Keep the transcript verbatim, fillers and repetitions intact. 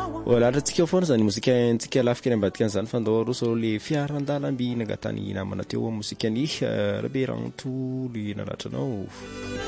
Olatratsika foana zany mozika antsika lafika ambadika an'izany fandao roso le fiaran-dalamby nangatany namana teo mozika ny Rabe Rantoly nalatranao.